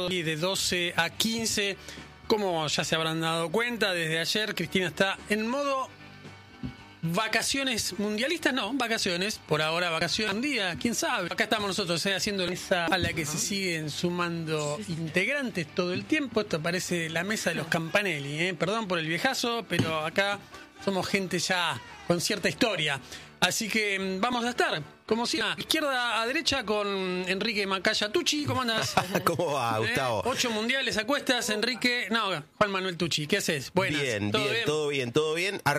todo de 12 a 15. Como ya se habrán dado cuenta, desde ayer Cristina está en modo vacaciones mundialistas, no, vacaciones, por ahora vacaciones un día, quién sabe. Acá estamos nosotros haciendo mesa a la que se siguen sumando integrantes todo el tiempo. Esto parece la mesa de los Campanelli, perdón por el viejazo, pero acá somos gente ya con cierta historia. Así que vamos a estar, como si izquierda a derecha con Enrique Macaya Tucci. ¿Cómo andas? ¿Cómo va, Gustavo? 8 mundiales a cuestas, Enrique. No, Juan Manuel Tucci, ¿qué haces? Buenas. Bien, todo bien.